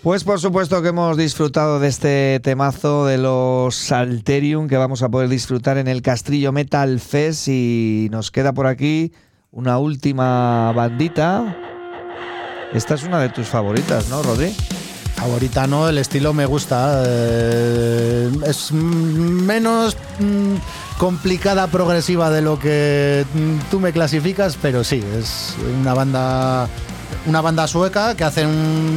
Pues por supuesto que hemos disfrutado de este temazo de los Salterium que vamos a poder disfrutar en el Castrillo Metal Fest, y nos queda por aquí una última bandita. Esta es una de tus favoritas, ¿no, Rodri? Favorita no, el estilo me gusta. Es menos complicada, progresiva de lo que tú me clasificas, pero sí, es una banda sueca que hacen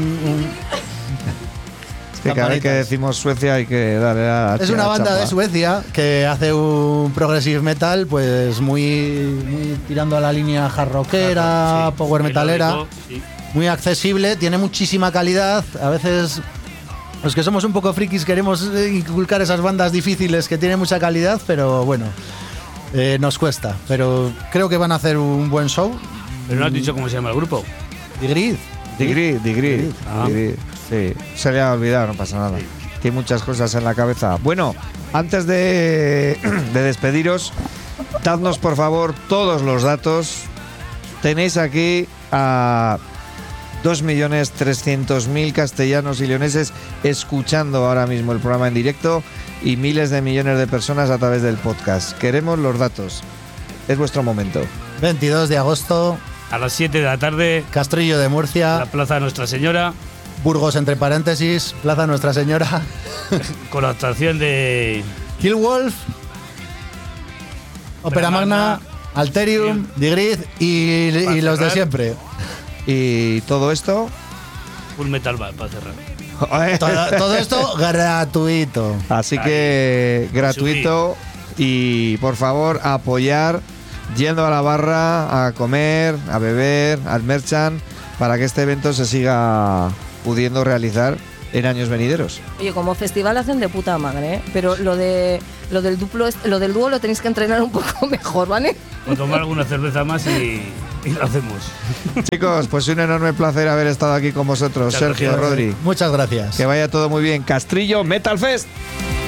que cada vez que decimos Suecia hay que darle a Es una banda de Suecia que hace un progressive metal, pues muy tirando a la línea hard rockera, sí, power metalera, sí. Muy accesible, tiene muchísima calidad. A veces los que somos un poco frikis queremos inculcar esas bandas difíciles que tienen mucha calidad, pero bueno, nos cuesta. Pero creo que van a hacer un buen show. Pero no has dicho cómo se llama el grupo. Digrid. Sí, se le ha olvidado, no pasa nada. Sí. Que hay muchas cosas en la cabeza. Bueno, antes de despediros, dadnos por favor todos los datos. Tenéis aquí a 2.300.000 castellanos y leoneses escuchando ahora mismo el programa en directo y miles de millones de personas a través del podcast. Queremos los datos. Es vuestro momento. 22 de agosto. A las 7 de la tarde. Castrillo de Murcia. La Plaza Nuestra Señora. Burgos, entre paréntesis, Plaza Nuestra Señora. Con la actuación de Killwolf, Ópera Magna, Alterium, Digrid y los de siempre. Y todo esto Full Metal Band para cerrar. todo esto gratuito. Así que gratuito. Y por favor apoyar yendo a la barra a comer, a beber, al merchant, para que este evento se siga pudiendo realizar en años venideros. Oye, como festival hacen de puta madre, ¿eh? Pero lo del dúo lo tenéis que entrenar un poco mejor, ¿vale? O tomar alguna cerveza más y lo hacemos. Chicos, pues un enorme placer haber estado aquí con vosotros. Sergio, Rodri. Muchas gracias. Que vaya todo muy bien. Castrillo Metal Fest.